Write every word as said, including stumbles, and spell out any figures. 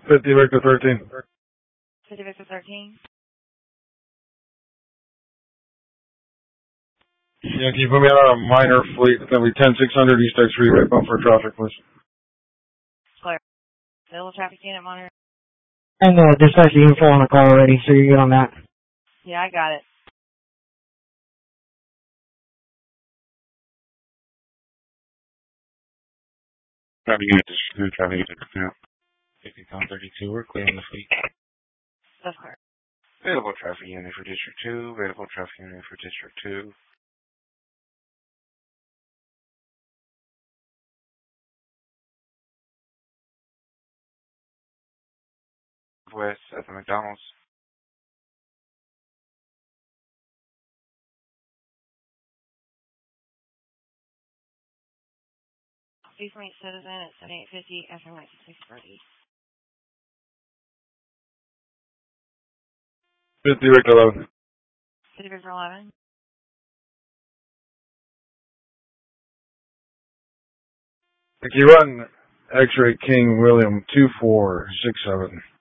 fifty Victor thirteen. fifty Victor thirteen. Yeah, can you put me on a minor fleet? It's going to be ten six hundred East X three, right for traffic, please. Clear. Available traffic unit monitor. And uh, dispatch the info on the call already, so you're good on that. Yeah, I got it. Traffic unit district two, traffic unit district two. fifty pound thirty-two, we're clear on the fleet. That's clear. Available traffic unit for district two, available traffic unit for district two. West at the McDonald's. East Point Citizen at seventy-eight fifty after nineteen sixty. fifty Victor eleven. fifty Victor eleven. If you run X-Ray King William two four six seven.